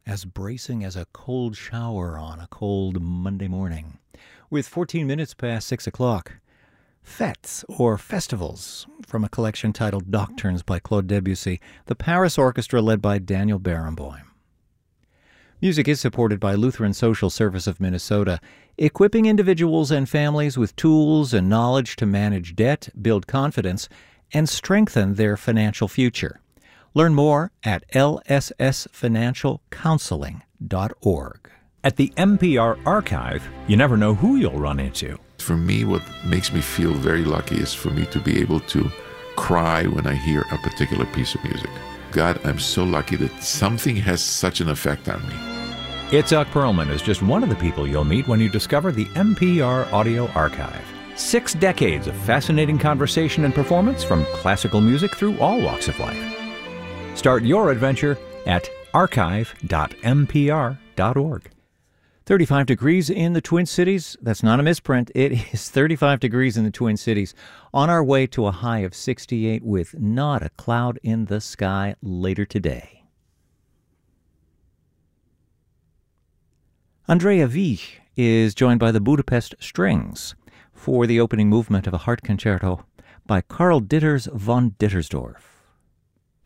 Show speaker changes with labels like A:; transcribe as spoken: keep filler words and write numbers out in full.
A: as bracing as a cold shower on a cold Monday morning. With fourteen minutes past six o'clock, Fêtes, or Festivals, from a collection titled Nocturnes by Claude Debussy, the Paris Orchestra led by Daniel Barenboim. Music is supported by Lutheran Social Service of Minnesota, equipping individuals and families with tools and knowledge to manage debt, build confidence, and strengthen their financial future. Learn more at l s s financial counseling dot org.
B: At the N P R Archive, you never know who you'll run into.
C: For me, what makes me feel very lucky is for me to be able to cry when I hear a particular piece of music. God, I'm so lucky that something has such an effect on me.
B: Itzhak Perlman is just one of the people you'll meet when you discover the N P R Audio Archive. Six decades of fascinating conversation and performance from classical music through all walks of life. Start your adventure at archive dot n p r dot org.
A: thirty-five degrees in the Twin Cities. That's not a misprint. It is thirty-five degrees in the Twin Cities. On our way to a high of sixty-eight with not a cloud in the sky later today. Andrea Wieck is joined by the Budapest Strings for the opening movement of a harp concerto by Karl Ditters von Dittersdorf.